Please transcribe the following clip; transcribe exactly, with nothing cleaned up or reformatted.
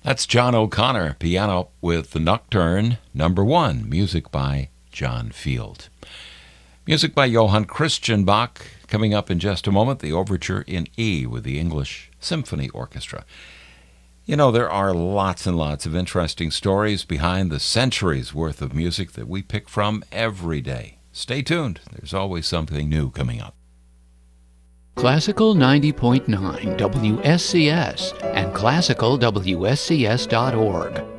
That's John O'Connor, piano with the Nocturne, number one, music by John Field. Music by Johann Christian Bach. Coming up in just a moment, the Overture in E with the English Symphony Orchestra. You know, there are lots and lots of interesting stories behind the centuries worth of music that we pick from every day. Stay tuned. There's always something new coming up. Classical ninety point nine W S C S and classical W S C S dot org.